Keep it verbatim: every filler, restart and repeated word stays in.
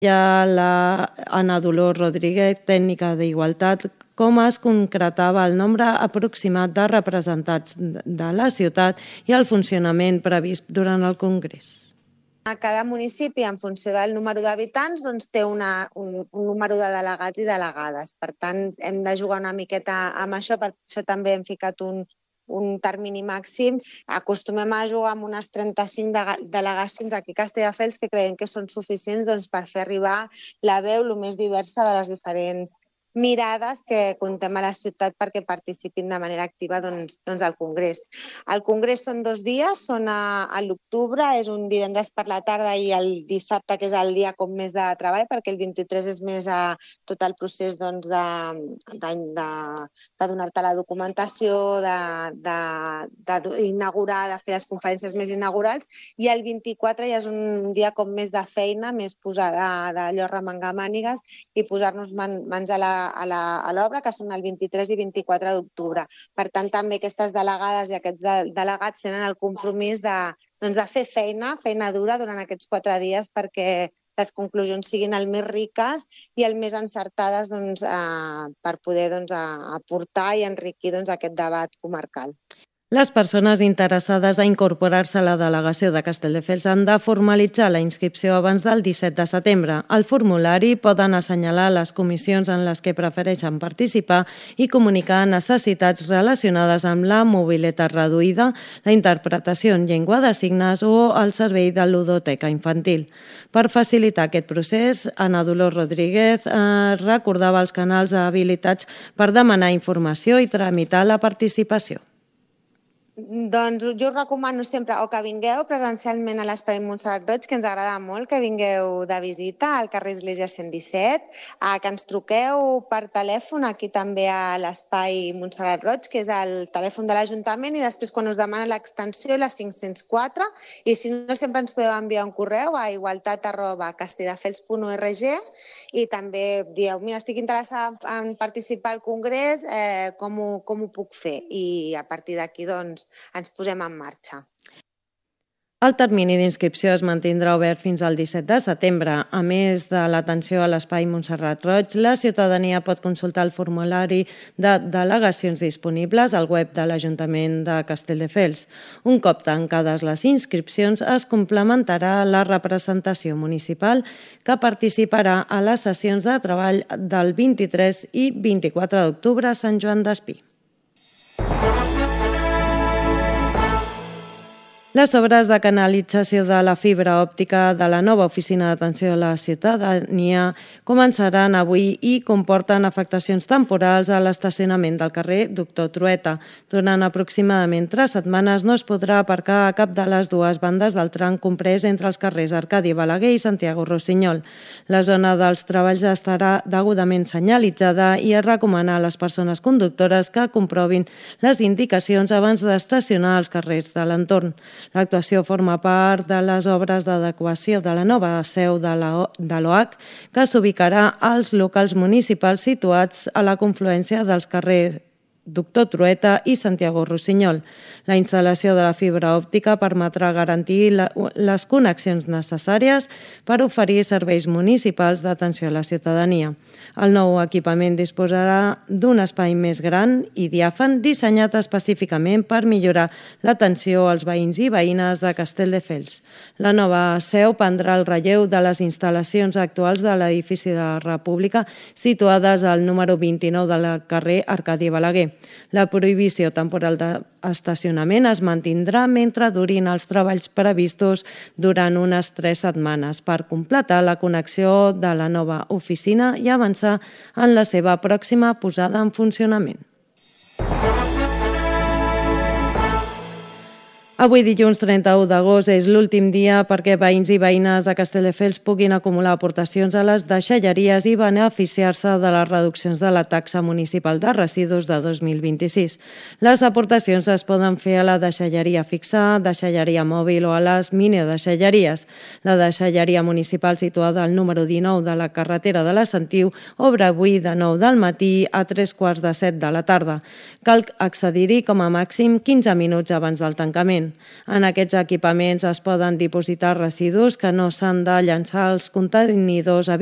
Hi ha la Ana Dolors Rodríguez, tècnica d'Igualtat. Com es concretava el nombre aproximat de representats de la ciutat i el funcionament previst durant el Congrés? A cada municipi, en funció del número d'habitants, doncs té una, un, un número de delegats i delegades. Per tant, hem de jugar una miqueta amb això, per això també hem ficat un, un termini màxim. Acostumem a jugar amb unes trenta-cinc delegacions aquí a Castelldefels que creiem que són suficients doncs, per fer arribar la veu el més diversa de les diferents mirades que contem a la ciutat perquè participin de manera activa doncs, doncs al Congrés. El Congrés són dos dies, són a, a l'octubre, és un divendres per la tarda i el dissabte, que és el dia com més de treball, perquè el vint-i-tres és més a tot el procés doncs, de, de, de, de donar-te la documentació, d'inaugurar, de, de, de fer les conferències més inaugurals, i el vint-i-quatre ja és un dia com més de feina, més posada d'allò remengar mànigues i posar-nos man, mans a la a l'obra, que són el vint-i-tres i vint-i-quatre d'octubre. Per tant, també aquestes delegades i aquests delegats tenen el compromís de, doncs, de fer feina, feina dura durant aquests quatre dies perquè les conclusions siguin el més riques i el més encertades doncs, eh, per poder doncs, aportar i enriquir doncs, aquest debat comarcal. Les persones interessades a incorporar-se a la delegació de Castelldefels han de formalitzar la inscripció abans del disset de setembre. Al formulari poden assenyalar les comissions en les que prefereixen participar i comunicar necessitats relacionades amb la mobilitat reduïda, la interpretació en llengua de signes o el servei de ludoteca infantil. Per facilitar aquest procés, Ana Dolors Rodríguez eh, recordava els canals habilitats per demanar informació i tramitar la participació. Doncs jo us recomano sempre o que vingueu presencialment a l'Espai Montserrat Roig, que ens agrada molt que vingueu de visita al carrer Església cent disset, que ens truqueu per telèfon aquí també a l'Espai Montserrat Roig, que és el telèfon de l'Ajuntament, i després quan us demana l'extensió la cinc-cents quatre, i si no sempre ens podeu enviar un correu a igualtat arroba castelldefels punt org i també dieu, mira, estic interessada en participar al Congrés, eh, com, ho, com ho puc fer? I a partir d'aquí doncs ens posem en marxa. El termini d'inscripció es mantindrà obert fins al disset de setembre. A més de l'atenció a l'Espai Montserrat Roig, la ciutadania pot consultar el formulari de delegacions disponibles al web de l'Ajuntament de Castelldefels. Un cop tancades les inscripcions, es complementarà la representació municipal que participarà a les sessions de treball del vint-i-tres i vint-i-quatre d'octubre a Sant Joan d'Espí. Les obres de canalització de la fibra òptica de la nova oficina d'atenció a la ciutadania començaran avui i comporten afectacions temporals a l'estacionament del carrer Doctor Trueta. Durant aproximadament tres setmanes no es podrà aparcar a cap de les dues bandes del tram comprès entre els carrers Arcadi Balaguer i Santiago Rossinyol. La zona dels treballs estarà degudament senyalitzada i es recomana a les persones conductores que comprovin les indicacions abans d'estacionar als carrers de l'entorn. L'actuació forma part de les obres d'adequació de la nova seu de l'O H, que s'ubicarà als locals municipals situats a la confluència dels carrers Doctor Trueta i Santiago Rossinyol. La instal·lació de la fibra òptica permetrà garantir les connexions necessàries per oferir serveis municipals d'atenció a la ciutadania. El nou equipament disposarà d'un espai més gran i diàfan dissenyat específicament per millorar l'atenció als veïns i veïnes de Castelldefels. La nova seu prendrà el relleu de les instal·lacions actuals de l'edifici de la República situades al número vint-i-nou del carrer Arcadi Balaguer. La prohibició temporal d'estacionament es mantindrà mentre durin els treballs previstos durant unes tres setmanes per completar la connexió de la nova oficina i avançar en la seva pròxima posada en funcionament. Avui, dilluns trenta-u d'agost, és l'últim dia perquè veïns i veïnes de Castelldefels puguin acumular aportacions a les deixalleries i beneficiar-se de les reduccions de la taxa municipal de residus de dos mil vint-i-sis. Les aportacions es poden fer a la deixalleria fixa, deixalleria mòbil o a les minideixalleries. La deixalleria municipal situada al número dinou de la carretera de la Sentiu obre avui de nou del matí a tres quarts de set de la tarda. Cal accedir-hi com a màxim quinze minuts abans del tancament. Actualment, en aquests equipaments es poden dipositar residus que no s'han de llançar als contenidors